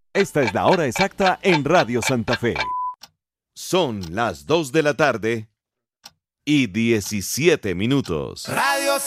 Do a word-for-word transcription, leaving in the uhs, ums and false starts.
Esta es la hora exacta en Radio Santa Fe. Son las dos de la tarde y diecisiete minutos. Radio